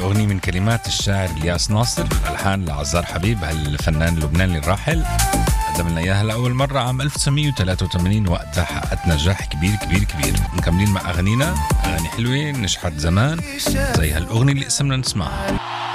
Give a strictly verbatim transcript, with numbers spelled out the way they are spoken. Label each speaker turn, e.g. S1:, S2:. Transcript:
S1: الأغنية من كلمات الشاعر الياس ناصر، الألحان لعزار حبيب هالفنان اللبناني الراحل. قدم لنا إياها لأول مرة عام ألف وتسعمية وثلاثة وثمانين، وقتها حققت نجاح كبير كبير كبير. مكملين مع أغانينا، أغاني حلوة نجحت زمان زي هالأغنية اللي اسمنا نسمعها.